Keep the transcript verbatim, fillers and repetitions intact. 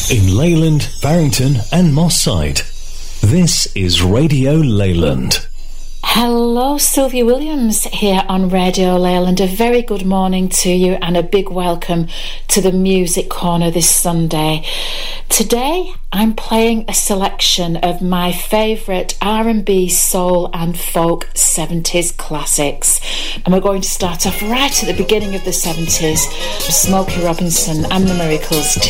in Leyland, Barrington and Moss Side. This is Radio Leyland. Hello, Sylvia Williams here on Radio Leyland. A very good morning to you and a big welcome to the Music Corner this Sunday. Today I'm playing a selection of my favourite R and B, soul and folk seventies classics. And we're going to start off right at the beginning of the seventies with Smokey Robinson and the Miracles.